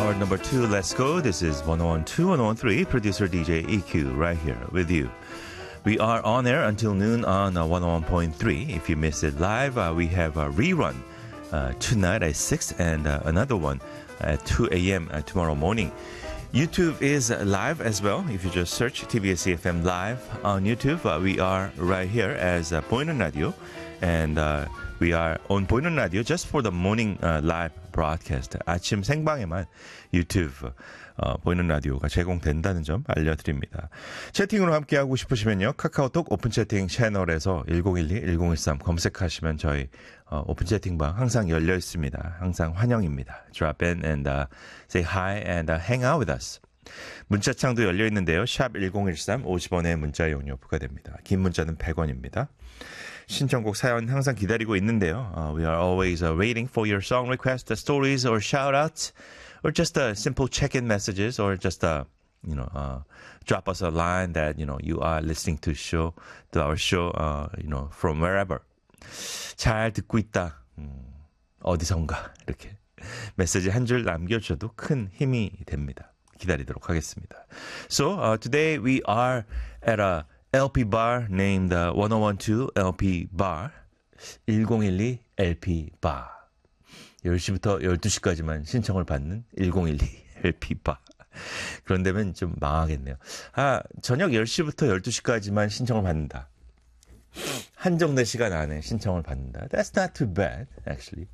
Hour number 2, let's go. This is 1012, 1013, producer DJ EQ right here with you. We are on air until noon on 101.3. If you missed it live, we have a rerun tonight at 6 and another one at 2 a.m. Tomorrow morning. YouTube is live as well. If you just search TBS EFM live on YouTube, we are right here as 보이는 라디오. And we are on 보이는 라디오 just for the morning live broadcast. 아침 생방에만 유튜브 보이는 라디오가 제공된다는 점 알려드립니다. 채팅으로 함께하고 싶으시면요. 카카오톡 오픈 채팅 채널에서 1012-1013 검색하시면 저희 오픈 채팅방 항상 열려 있습니다. 항상 환영입니다. Drop in and say hi and hang out with us. 문자창도 열려 있는데요. 샵 1013 50원의 문자 용료 부과됩니다. 긴 문자는 100원입니다. 신청곡 사연 항상 기다리고 있는데요. We are always waiting for your song requests, stories or shout-outs, or just simple check-in messages, or just drop us a line that you are listening to our show, from wherever. 잘 듣고 있다. 어디선가 이렇게 메시지 한 줄 남겨주셔도 큰 힘이 됩니다. 기다리도록 하겠습니다. So today we are at a LP bar named 1012 LP bar, 1012 LP bar. 10시부터 12시까지만 신청을 받는 1012 LP bar. 그런 데면 좀 망하겠네요. 저녁 10시부터 12시까지만 신청을 받는다. 한정된 시간 안에 신청을 받는다. That's not too bad, actually.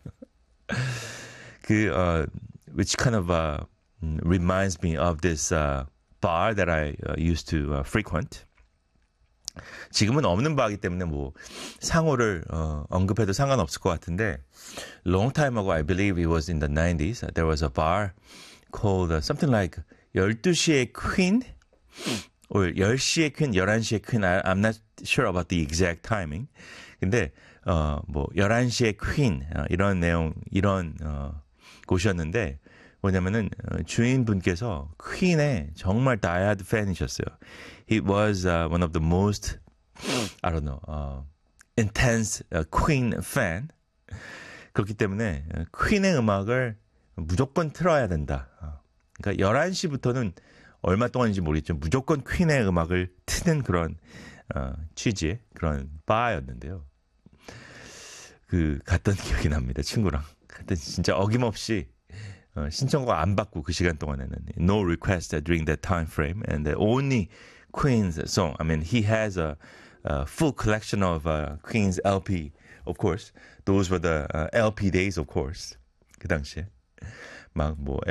Which kind of reminds me of this bar that I used to frequent. 지금은 없는 바이기 때문에 상호를 언급해도 상관없을 것 같은데 long time ago, I believe it was in the 90s, there was a bar called something like 12시의 Queen or 10시의 Queen, 11시의 Queen. I'm not sure about the exact timing. 근데 11시의 Queen 이런 내용, 이런 곳이었는데 뭐냐면은 주인분께서 퀸의 정말 diehard 팬이셨어요. He was one of the most, intense Queen fan. 그렇기 때문에 퀸의 음악을 무조건 틀어야 된다. 그러니까 11시부터는 얼마 동안인지 모르겠지만 무조건 퀸의 음악을 트는 그런 취지의 그런 바였는데요. 갔던 기억이 납니다. 친구랑. 그때 진짜 어김없이 신청곡 안 받고 그 시간 동안에는 no request during that time frame, and the only Queen's song. I mean, he has a full collection of Queen's LP, of course. Those were the LP days, of course. 그 당시에 막